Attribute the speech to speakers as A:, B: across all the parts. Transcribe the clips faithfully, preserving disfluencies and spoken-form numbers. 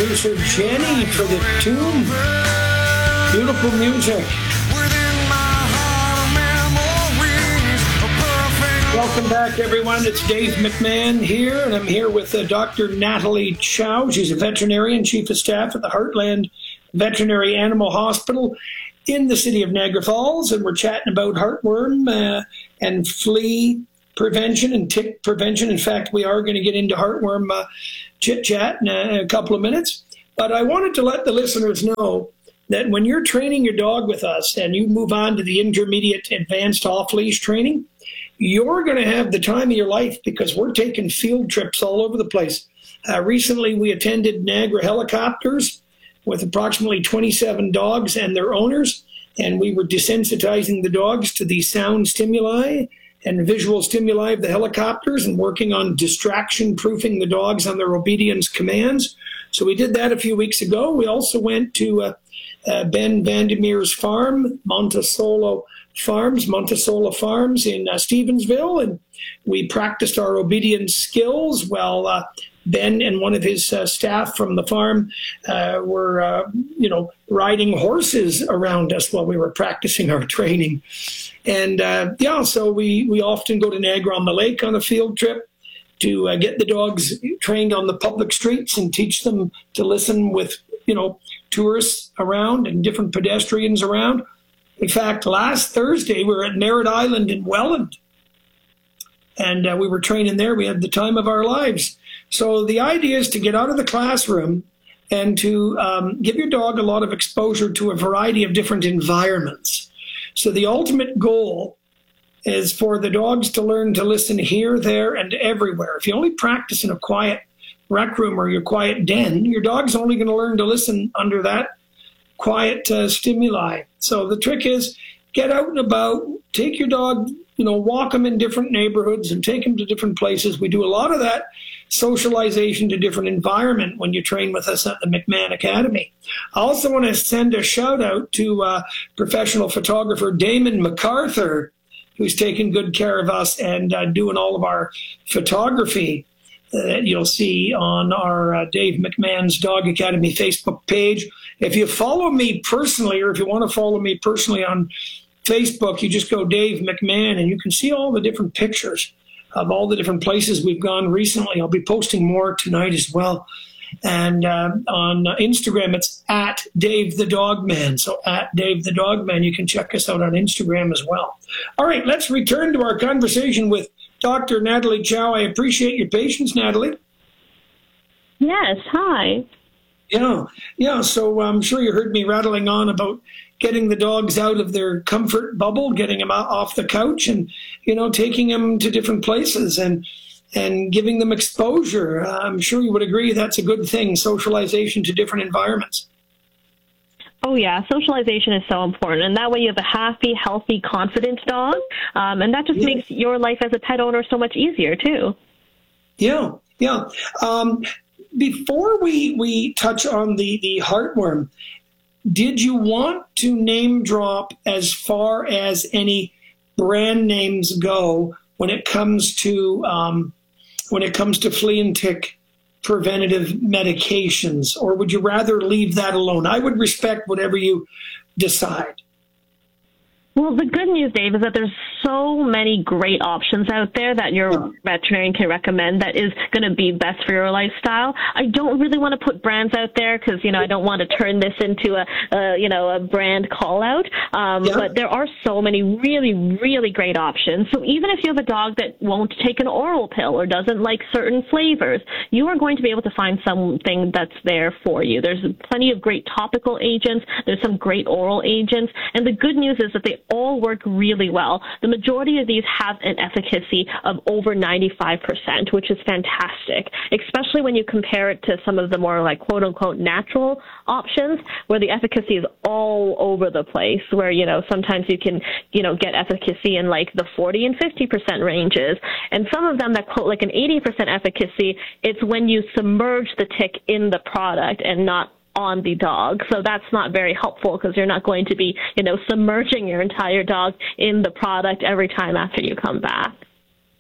A: producer Jenny for the tune. Beautiful music. Welcome back, everyone. It's Dave McMahon here, and I'm here with uh, Doctor Natalie Chow. She's a veterinarian, chief of staff at the Heartland Veterinary Animal Hospital in the city of Niagara Falls, and we're chatting about heartworm uh, and flea prevention and tick prevention. In fact, we are going to get into heartworm uh, chit-chat in a, a couple of minutes. But I wanted to let the listeners know that when you're training your dog with us and you move on to the intermediate advanced off-leash training, you're going to have the time of your life because we're taking field trips all over the place. Uh, recently, we attended Niagara Helicopters with approximately twenty-seven dogs and their owners, and we were desensitizing the dogs to the sound stimuli and visual stimuli of the helicopters and working on distraction-proofing the dogs on their obedience commands. So we did that a few weeks ago. We also went to uh, uh, Ben Vandermeer's farm, Montesolo Farms, Montesola Farms in uh, Stevensville, and we practiced our obedience skills while uh, Ben and one of his uh, staff from the farm uh, were, uh, you know, riding horses around us while we were practicing our training. And, uh, yeah, so we, we often go to Niagara-on-the-Lake on a field trip to uh, get the dogs trained on the public streets and teach them to listen with, you know, tourists around and different pedestrians around. In fact, last Thursday, we were at Merritt Island in Welland, and uh, we were training there. We had the time of our lives. So the idea is to get out of the classroom and to um, give your dog a lot of exposure to a variety of different environments. So the ultimate goal is for the dogs to learn to listen here, there, and everywhere. If you only practice in a quiet rec room or your quiet den, your dog's only going to learn to listen under that quiet uh, stimuli. So the trick is get out and about, take your dog, you know, walk them in different neighborhoods and take them to different places. We do a lot of that socialization to different environment when you train with us at the McMahon Academy. I also want to send a shout out to uh, professional photographer Damon MacArthur, who's taking good care of us and uh, doing all of our photography that you'll see on our uh, Dave McMahon's Dog Academy Facebook page. If you follow me personally, or if you want to follow me personally on Facebook, you just go Dave McMahon, and you can see all the different pictures of all the different places we've gone recently. I'll be posting more tonight as well. And uh, on Instagram, it's at Dave the Dogman. So at Dave the Dogman, you can check us out on Instagram as well. All right, let's return to our conversation with Doctor Natalie Chow. I appreciate your patience, Natalie.
B: Yes, hi.
A: Yeah, yeah. So I'm sure you heard me rattling on about getting the dogs out of their comfort bubble, getting them out off the couch, and you know, taking them to different places and and giving them exposure. Uh, I'm sure you would agree that's a good thing. Socialization to different environments.
B: Oh, yeah. Socialization is so important. And that way you have a happy, healthy, confident dog. Um, and that just yeah. makes your life as a pet owner so much easier, too.
A: Yeah, yeah. Um, before we, we touch on the, the heartworm, did you want to name drop as far as any brand names go when it comes to um, when it comes to flea and tick preventative medications, or would you rather leave that alone? I would respect whatever you decide.
B: Well, the good news, Dave, is that there's so many great options out there that your yeah. veterinarian can recommend that is going to be best for your lifestyle. I don't really want to put brands out there because, you know, I don't want to turn this into a, a you know, a brand call out. Um, yeah. But there are so many really, really great options. So even if you have a dog that won't take an oral pill or doesn't like certain flavors, you are going to be able to find something that's there for you. There's plenty of great topical agents. There's some great oral agents. And the good news is that they all work really well. The majority of these have an efficacy of over ninety-five percent, which is fantastic, especially when you compare it to some of the more like quote-unquote natural options where the efficacy is all over the place, where, you know, sometimes you can, you know, get efficacy in like the forty and fifty percent ranges. And some of them that quote like an eighty percent efficacy, it's when you submerge the tick in the product and not on the dog. So that's not very helpful because you're not going to be, you know, submerging your entire dog in the product every time after you come back.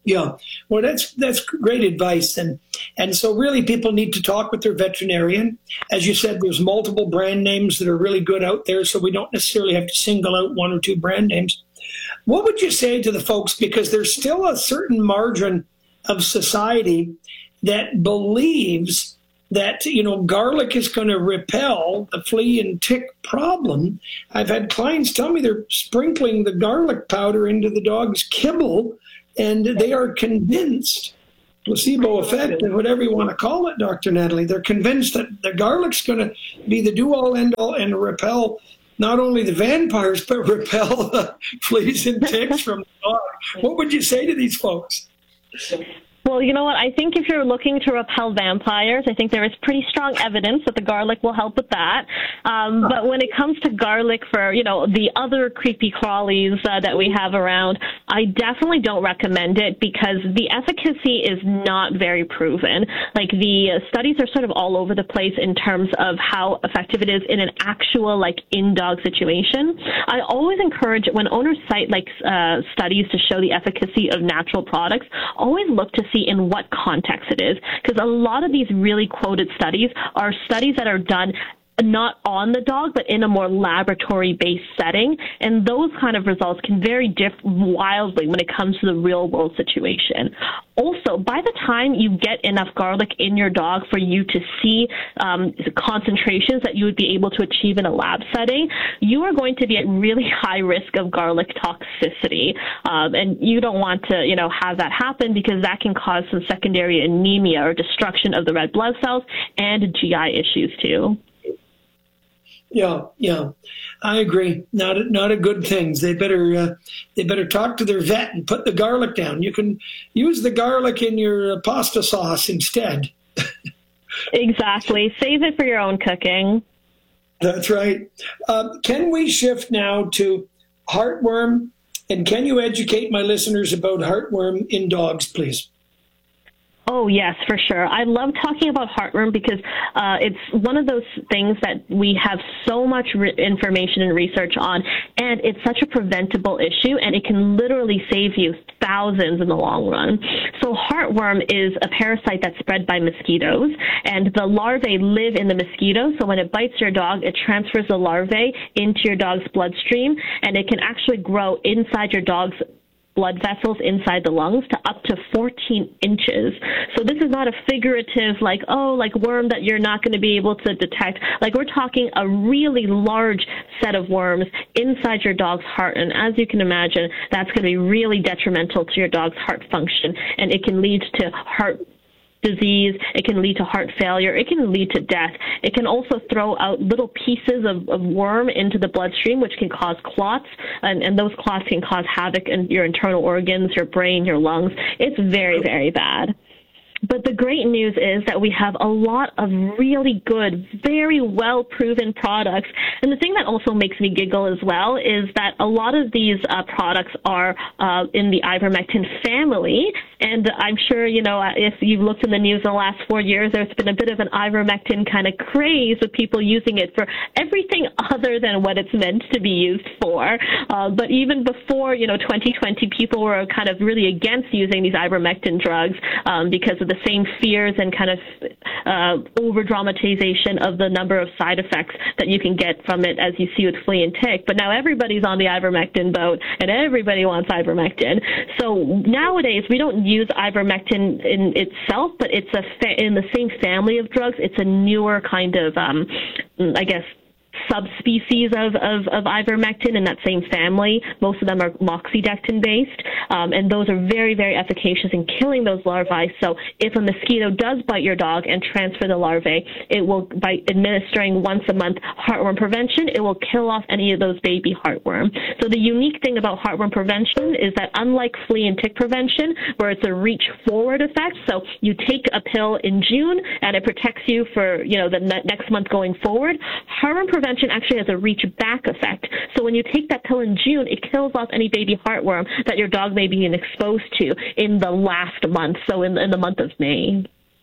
A: Yeah, well, that's that's great advice, and and so really people need to talk with their veterinarian. As you said, there's multiple brand names that are really good out there, so we don't necessarily have to single out one or two brand names. What would you say to the folks, because there's still a certain margin of society that believes that, you know, garlic is going to repel the flea and tick problem? I've had clients tell me they're sprinkling the garlic powder into the dog's kibble, and they are convinced, placebo effect, and whatever you want to call it, Doctor Natalie, they're convinced that the garlic's going to be the do-all, end-all, and repel not only the vampires, but repel the fleas and ticks from the dog. What would you say to these folks?
B: Well, you know what? I think if you're looking to repel vampires, I think there is pretty strong evidence that the garlic will help with that. Um, but when it comes to garlic for, you know, the other creepy crawlies uh, that we have around, I definitely don't recommend it because the efficacy is not very proven. Like, the uh, studies are sort of all over the place in terms of how effective it is in an actual, like, in-dog situation. I always encourage, when owners cite, like, uh, studies to show the efficacy of natural products, always look to see in what context it is, because a lot of these really quoted studies are studies that are done not on the dog, but in a more laboratory-based setting, and those kind of results can vary diff- wildly when it comes to the real-world situation. Also, by the time you get enough garlic in your dog for you to see um, the concentrations that you would be able to achieve in a lab setting, you are going to be at really high risk of garlic toxicity, um, and you don't want to, you know, have that happen, because that can cause some secondary anemia or destruction of the red blood cells and G I issues too.
A: Yeah, yeah, I agree. Not a, not a good thing. They better uh, they better talk to their vet and put the garlic down. You can use the garlic in your uh, pasta sauce instead.
B: Exactly. Save it for your own cooking.
A: That's right. Uh, can we shift now to heartworm? And can you educate my listeners about heartworm in dogs, please?
B: Oh, yes, for sure. I love talking about heartworm because uh, it's one of those things that we have so much re- information and research on, and it's such a preventable issue, and it can literally save you thousands in the long run. So heartworm is a parasite that's spread by mosquitoes, and the larvae live in the mosquito, so when it bites your dog, it transfers the larvae into your dog's bloodstream, and it can actually grow inside your dog's blood vessels inside the lungs to up to fourteen inches. So this is not a figurative, like, oh, like worm that you're not going to be able to detect. Like, we're talking a really large set of worms inside your dog's heart. And as you can imagine, that's going to be really detrimental to your dog's heart function. And it can lead to heart disease, it can lead to heart failure, it can lead to death. It can also throw out little pieces of, of worm into the bloodstream, which can cause clots, and, and those clots can cause havoc in your internal organs, your brain, your lungs. It's very, very bad. But the great news is that we have a lot of really good, very well-proven products. And the thing that also makes me giggle as well is that a lot of these uh, products are uh, in the ivermectin family. And I'm sure, you know, if you've looked in the news in the last four years, there's been a bit of an ivermectin kind of craze of people using it for everything other than what it's meant to be used for. Uh, but even before, you know, twenty twenty, people were kind of really against using these ivermectin drugs um, because of the same fears and kind of uh, over-dramatization of the number of side effects that you can get from it, as you see with flea and tick. But now everybody's on the ivermectin boat, and everybody wants ivermectin. So nowadays, we don't use ivermectin in itself, but it's a fa- in the same family of drugs. It's a newer kind of, um, I guess, subspecies of, of, of ivermectin in that same family. Most of them are moxidectin-based, um, and those are very, very efficacious in killing those larvae. So if a mosquito does bite your dog and transfer the larvae, it will, by administering once a month heartworm prevention, it will kill off any of those baby heartworm. So the unique thing about heartworm prevention is that unlike flea and tick prevention, where it's a reach-forward effect, so you take a pill in June and it protects you for, you know, the ne- next month going forward, heartworm prevention actually has a reach-back effect. So when you take that pill in June, it kills off any baby heartworm that your dog may be exposed to in the last month, so in, in the month of May.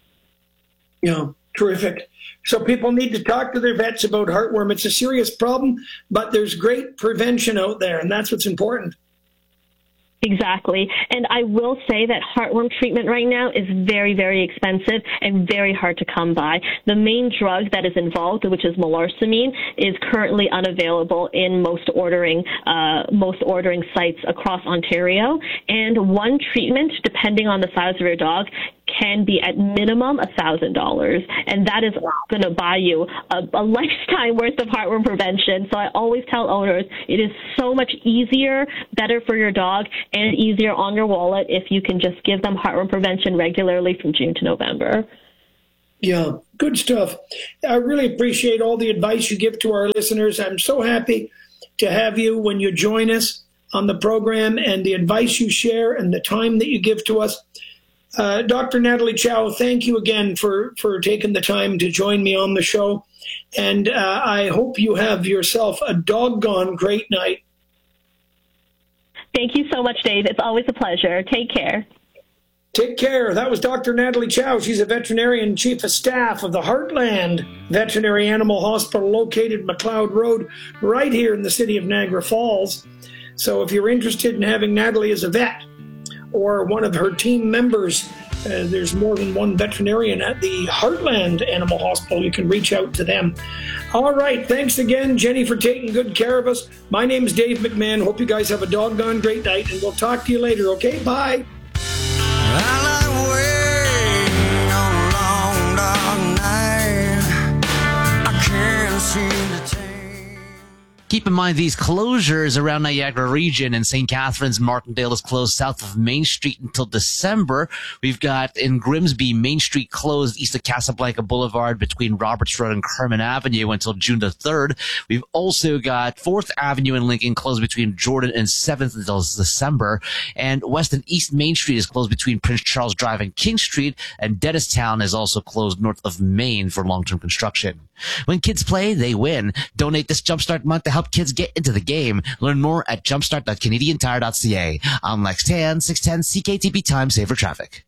A: Yeah, terrific. So people need to talk to their vets about heartworm. It's a serious problem, but there's great prevention out there, and that's what's important.
B: Exactly. And I will say that heartworm treatment right now is very, very expensive and very hard to come by. The main drug that is involved, which is melarsoline, is currently unavailable in most ordering uh, most ordering sites across Ontario. And one treatment, depending on the size of your dog, can be at minimum one thousand dollars, and that is going to buy you a, a lifetime worth of heartworm prevention. So I always tell owners it is so much easier, better for your dog, and easier on your wallet if you can just give them heartworm prevention regularly from June to November.
A: Yeah, good stuff. I really appreciate all the advice you give to our listeners. I'm so happy to have you when you join us on the program, and the advice you share and the time that you give to us. Uh, Doctor Natalie Chow, thank you again for, for taking the time to join me on the show. And uh, I hope you have yourself a doggone great night.
B: Thank you so much, Dave. It's always a pleasure. Take care.
A: Take care. That was Doctor Natalie Chow. She's a veterinarian chief of staff of the Heartland Veterinary Animal Hospital located McLeod Road right here in the city of Niagara Falls. So if you're interested in having Natalie as a vet, or one of her team members, uh, there's more than one veterinarian at the Heartland Animal Hospital. You can reach out to them. All right. Thanks again, Jenny, for taking good care of us. My name's Dave McMahon. Hope you guys have a doggone great night, and we'll talk to you later. Okay, bye.
C: Keep in mind, these closures around Niagara region and Saint Catharines, Martindale is closed south of Main Street until December. We've got in Grimsby, Main Street closed east of Casablanca Boulevard between Roberts Road and Kerman Avenue until June the third. We've also got fourth Avenue in Lincoln closed between Jordan and seventh until December. And West and East Main Street is closed between Prince Charles Drive and King Street. And Dennistown is also closed north of Main for long-term construction. When kids play, they win. Donate this Jumpstart month to help kids get into the game. Learn more at jumpstart dot canadian tire dot c a. I'm Lex Tan, six ten C K T B Time Saver Traffic.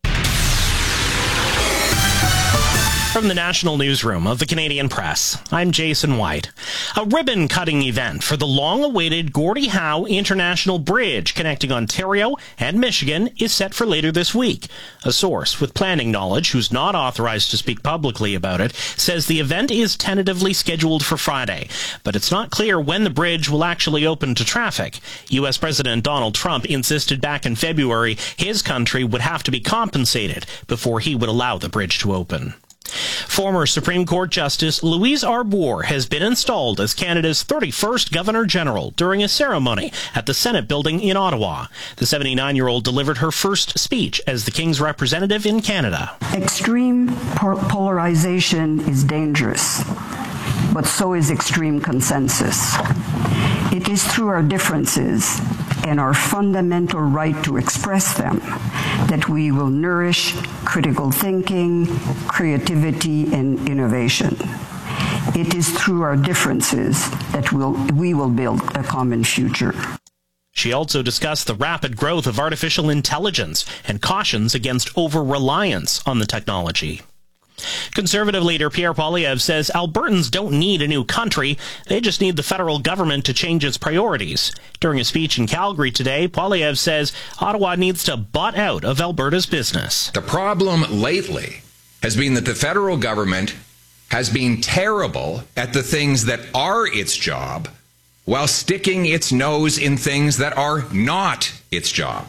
D: From the National Newsroom of the Canadian Press, I'm Jason White. A ribbon-cutting event for the long-awaited Gordie Howe International Bridge connecting Ontario and Michigan is set for later this week. A source with planning knowledge, who's not authorized to speak publicly about it, says the event is tentatively scheduled for Friday, but it's not clear when the bridge will actually open to traffic. U S President Donald Trump insisted back in February his country would have to be compensated before he would allow the bridge to open. Former Supreme Court Justice Louise Arbour has been installed as Canada's thirty-first Governor-General during a ceremony at the Senate building in Ottawa. The seventy-nine-year-old delivered her first speech as the King's representative in Canada.
E: Extreme polarization is dangerous, but so is extreme consensus. It is through our differences and our fundamental right to express them that we will nourish critical thinking, creativity, and innovation. It is through our differences that we'll, we will build a common future.
D: She also discussed the rapid growth of artificial intelligence and cautions against over-reliance on the technology. Conservative leader Pierre Poilievre says Albertans don't need a new country, they just need the federal government to change its priorities. During a speech in Calgary today, Poilievre says Ottawa needs to butt out of Alberta's business.
F: The problem lately has been that the federal government has been terrible at the things that are its job, while sticking its nose in things that are not its job.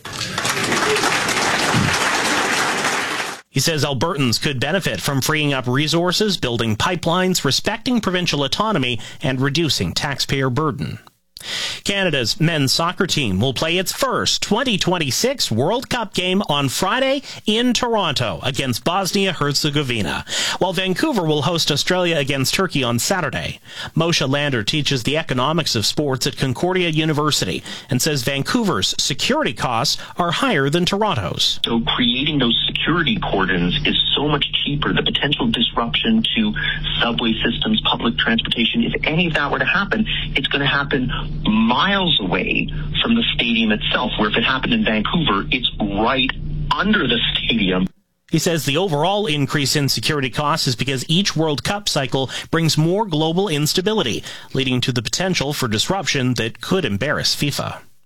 D: He says Albertans could benefit from freeing up resources, building pipelines, respecting provincial autonomy, and reducing taxpayer burden. Canada's men's soccer team will play its first twenty twenty-six World Cup game on Friday in Toronto against Bosnia-Herzegovina, while Vancouver will host Australia against Turkey on Saturday. Moshe Lander teaches the economics of sports at Concordia University and says Vancouver's security costs are higher than Toronto's.
G: So creating those security cordons is so much cheaper. The potential disruption to subway systems, public transportation, if any of that were to happen, it's going to happen miles away from the stadium itself, where if it happened in Vancouver, it's right under the stadium.
D: He says the overall increase in security costs is because each World Cup cycle brings more global instability, leading to the potential for disruption that could embarrass FIFA.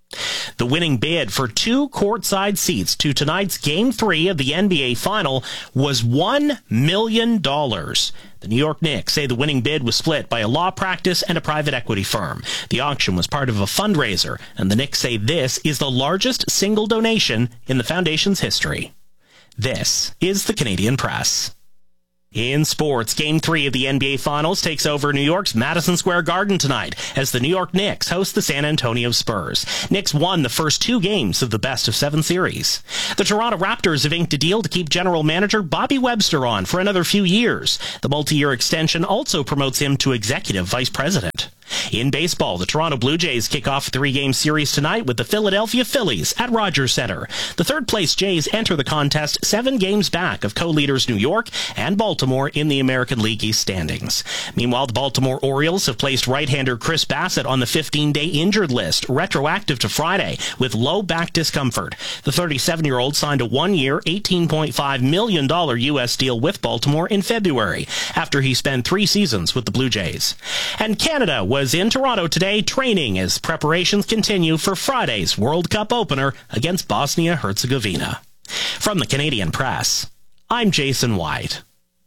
D: The winning bid for two courtside seats to tonight's Game three of the N B A Final was one million dollars. The New York Knicks say the winning bid was split by a law practice and a private equity firm. The auction was part of a fundraiser, and the Knicks say this is the largest single donation in the foundation's history. This is the Canadian Press. In sports, Game three of the N B A Finals takes over New York's Madison Square Garden tonight as the New York Knicks host the San Antonio Spurs. Knicks won the first two games of the best-of-seven series. The Toronto Raptors have inked a deal to keep general manager Bobby Webster on for another few years. The multi-year extension also promotes him to executive vice president. In baseball, the Toronto Blue Jays kick off a three-game series tonight with the Philadelphia Phillies at Rogers Center. The third-place Jays enter the contest seven games back of co-leaders New York and Baltimore in the American League East standings. Meanwhile, the Baltimore Orioles have placed right-hander Chris Bassett on the fifteen-day injured list, retroactive to Friday, with low back discomfort. The thirty-seven-year-old signed a one-year, eighteen point five million dollars U S deal with Baltimore in February, after he spent three seasons with the Blue Jays. And Canada was was in Toronto today training as preparations continue for Friday's World Cup opener against Bosnia-Herzegovina. From the Canadian Press, I'm Jason White.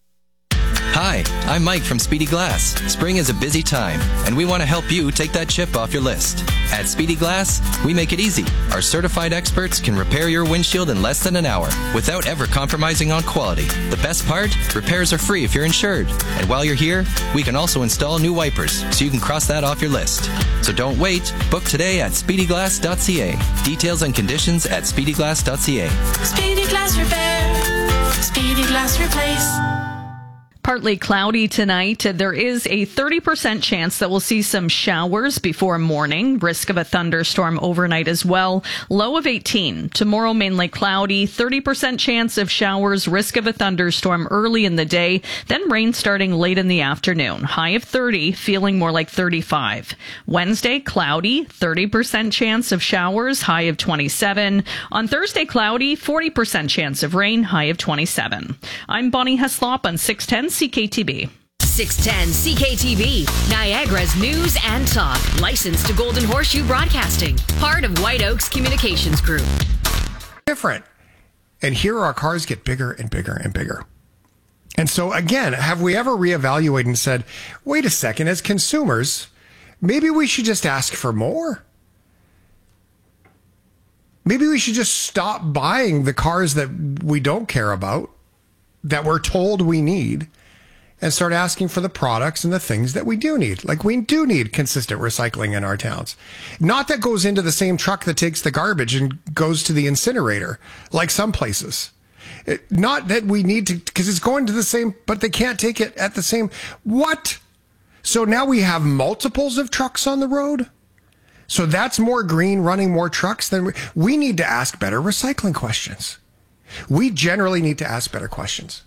H: Hi, I'm Mike from Speedy Glass. Spring is a busy time, and we want to help you take that chip off your list. At Speedy Glass, we make it easy. Our certified experts can repair your windshield in less than an hour without ever compromising on quality. The best part? Repairs are free if you're insured. And while you're here, we can also install new wipers, so you can cross that off your list. So don't wait. Book today at speedy glass dot c a. Details and conditions at speedy glass dot c a.
I: Speedy Glass Repair. Speedy Glass Replace.
J: Partly cloudy tonight. There is a thirty percent chance that we'll see some showers before morning. Risk of a thunderstorm overnight as well. Low of eighteen. Tomorrow mainly cloudy. thirty percent chance of showers. Risk of a thunderstorm early in the day. Then rain starting late in the afternoon. High of thirty. Feeling more like thirty-five. Wednesday cloudy. thirty percent chance of showers. High of twenty-seven. On Thursday cloudy. forty percent chance of rain. High of twenty-seven. I'm Bonnie Heslop on six ten C K T B.
K: six ten C K T B, Niagara's news and talk. Licensed to Golden Horseshoe Broadcasting. Part of White Oaks Communications Group.
L: Different. And here our cars get bigger and bigger and bigger. And so again, have we ever reevaluated and said, wait a second, as consumers, maybe we should just ask for more? Maybe we should just stop buying the cars that we don't care about, that we're told we need, and start asking for the products and the things that we do need. Like, we do need consistent recycling in our towns. Not that goes into the same truck that takes the garbage and goes to the incinerator, like some places. It, not that we need to, because it's going to the same, but they can't take it at the same. What? So now we have multiples of trucks on the road? So that's more green, running more trucks than we, we need to ask better recycling questions. We generally need to ask better questions.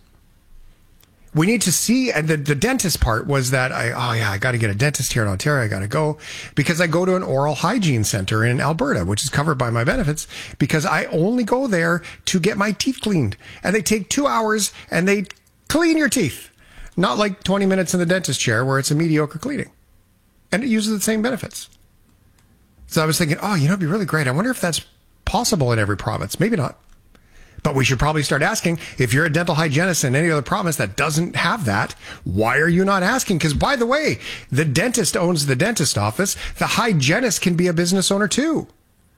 L: We need to see, and the, the dentist part was that I, oh yeah, I got to get a dentist here in Ontario. I got to go because I go to an oral hygiene center in Alberta, which is covered by my benefits, because I only go there to get my teeth cleaned. And they take two hours and they clean your teeth. Not like twenty minutes in the dentist chair where it's a mediocre cleaning. And it uses the same benefits. So I was thinking, oh, you know, it'd be really great. I wonder if that's possible in every province. Maybe not. But we should probably start asking, if you're a dental hygienist in any other province that doesn't have that, why are you not asking? Because, by the way, the dentist owns the dentist office. The hygienist can be a business owner, too.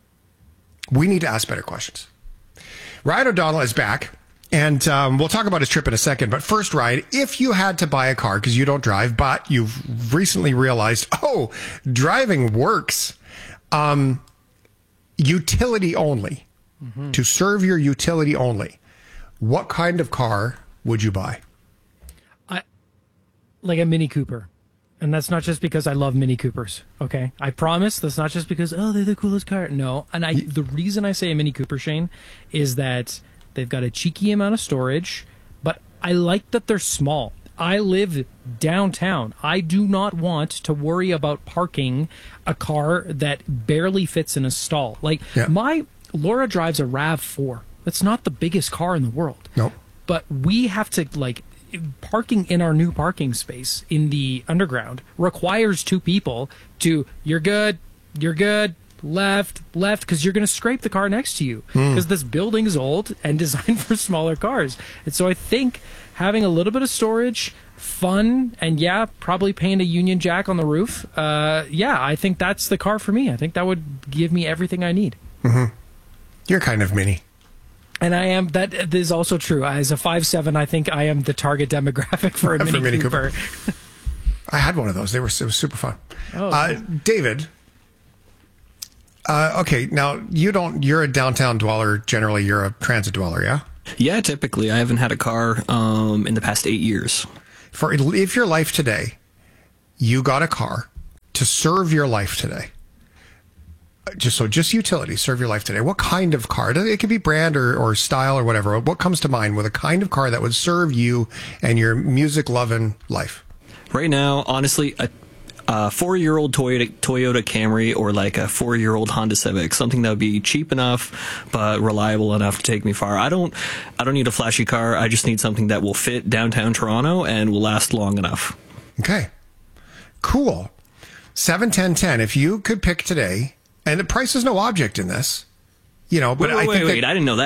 L: We need to ask better questions. Ryan O'Donnell is back, and um, we'll talk about his trip in a second. But first, Ryan, if you had to buy a car, because you don't drive, but you've recently realized, oh, driving works, um, utility only. Mm-hmm. To serve your utility only, what kind of car would you buy?
M: I like a Mini Cooper. And that's not just because I love Mini Coopers, okay? I promise that's not just because, oh, they're the coolest car. No. And I the reason I say a Mini Cooper, Shane, is that they've got a cheeky amount of storage, but I like that they're small. I live downtown. I do not want to worry about parking a car that barely fits in a stall. Like, yeah. my... Laura drives a RAV four. That's not the biggest car in the world.
L: Nope.
M: But we have to, like, parking in our new parking space in the underground requires two people to, you're good, you're good, left, left, because you're going to scrape the car next to you. Because mm. this building is old and designed for smaller cars. And so I think having a little bit of storage, fun, and yeah, probably paint a Union Jack on the roof. Uh, yeah, I think that's the car for me. I think that would give me everything I need.
L: Mm-hmm. You're kind of mini.
M: And I am, that is also true. As a five seven, I think I am the target demographic for a Mini, for Mini Cooper. Cooper. I
L: had one of those. They were, it was super fun.
M: Oh,
L: uh,
M: nice.
L: David, uh, okay, now you don't, you're a downtown dweller. Generally, you're a transit dweller, yeah?
N: Yeah, typically. I haven't had a car um, in the past eight years.
L: For if your life today, you got a car to serve your life today. Just so, just utility, serve your life today. What kind of car? It could be brand or, or style or whatever. What comes to mind with a kind of car that would serve you and your music loving life?
N: Right now, honestly, a, a four-year-old Toyota, Toyota Camry or like a four-year-old Honda Civic, something that would be cheap enough but reliable enough to take me far. I don't, I don't need a flashy car. I just need something that will fit downtown Toronto and will last long enough.
L: Okay, cool. seven ten ten. If you could pick today. And the price is no object in this, you know. But
N: wait, wait,
L: I think
N: wait,
L: that,
N: wait! I didn't know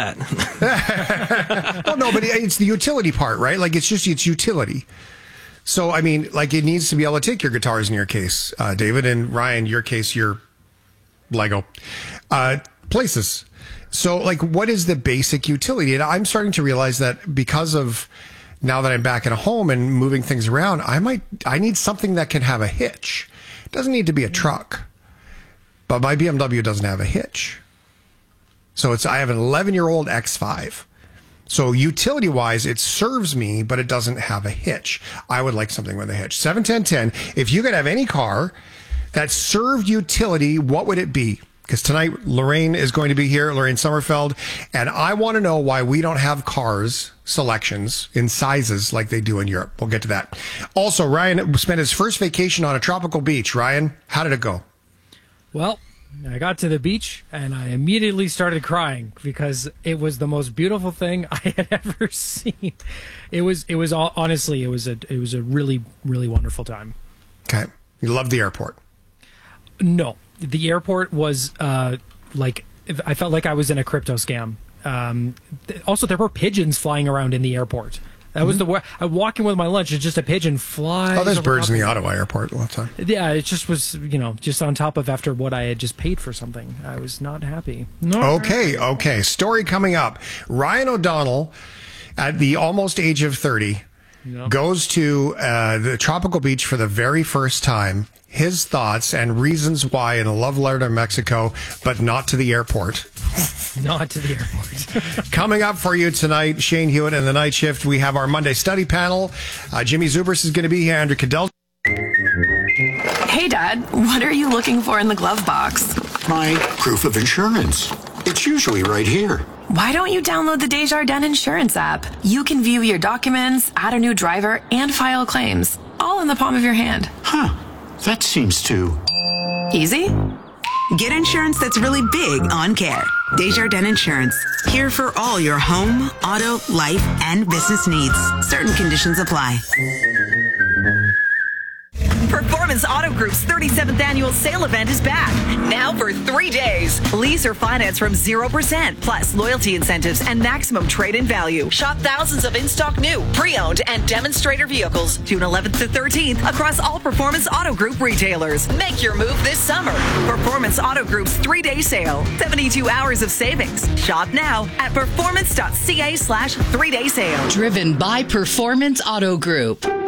N: that.
L: Oh no, but it's the utility part, right? Like it's just it's utility. So I mean, like it needs to be able to take your guitars in your case, uh, David, and Ryan, your case, your Lego uh, places. So like, what is the basic utility? And I'm starting to realize that because of now that I'm back at a home and moving things around, I might I need something that can have a hitch. It doesn't need to be a truck. But my B M W doesn't have a hitch. So it's I have an eleven-year-old X five. So utility-wise, it serves me, but it doesn't have a hitch. I would like something with a hitch. seven ten ten, if you could have any car that served utility, what would it be? Because tonight, Lorraine is going to be here, Lorraine Sommerfeld, and I want to know why we don't have cars selections in sizes like they do in Europe. We'll get to that. Also, Ryan spent his first vacation on a tropical beach. Ryan, how did it go?
M: Well, I got to the beach and I immediately started crying because it was the most beautiful thing I had ever seen. It was, it was all, honestly, it was a, it was a really, really wonderful time.
L: Okay. You loved the airport?
M: No, the airport was, uh, like, I felt like I was in a crypto scam. Um, th- also there were pigeons flying around in the airport. That was the way I'm walking with my lunch. It's just a pigeon flies.
L: Oh, there's birds in the Ottawa airport all the time.
M: Yeah, it just was, you know, just on top of after what I had just paid for something. I was not happy. Not
L: okay,
M: happy.
L: okay. Story coming up. Ryan O'Donnell, at the almost age of thirty, yep. goes to uh, the tropical beach for the very first time. His thoughts and reasons why in a love letter to Mexico, but not to the airport.
M: Not to the airport.
L: Coming up for you tonight, Shane Hewitt and the Night Shift. We have our Monday study panel. Uh, Jimmy Zubers is going to be here. Andrew Cadell.
O: Hey, Dad. What are you looking for in the glove box?
P: My proof of insurance. It's usually right here.
O: Why don't you download the Desjardins Insurance app? You can view your documents, add a new driver, and file claims, all in the palm of your hand.
P: Huh. That seems too...
O: easy?
Q: Get insurance that's really big on care. Desjardins Insurance. Here for all your home, auto, life, and business needs. Certain conditions apply.
R: Performance Auto Group's thirty-seventh annual sale event is back. Now for three days. Lease or finance from zero percent, plus loyalty incentives and maximum trade-in value. Shop thousands of in-stock new, pre-owned, and demonstrator vehicles June eleventh to thirteenth across all Performance Auto Group retailers. Make your move this summer. Performance Auto Group's three-day sale. seventy-two hours of savings. Shop now at performance.ca slash three-day sale.
S: Driven by Performance Auto Group.